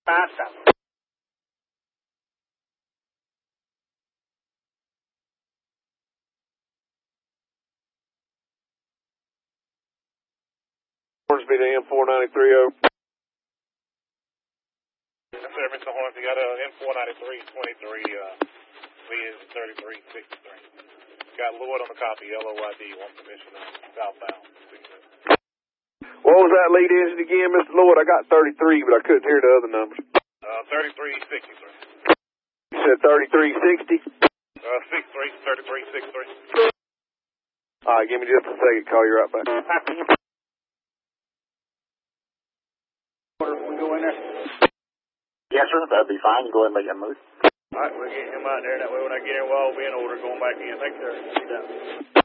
5-7. Hornsby to M4930. Yes, sir, Mr. Hornsby, got M49323, is 3363. Got Lloyd on the copy, LOID, one permission southbound. What was that lead engine again, Mr. Lloyd? I got 33, but I couldn't hear the other numbers. 3363. You said 3360? 63, 3363. All right, give me just a second. Call you right back. We go in there? Yes, sir, that'd be fine. Go ahead and make that move. All right, we'll get him out there. That way when I get in, we'll all be in order going back in. Thank you, sir.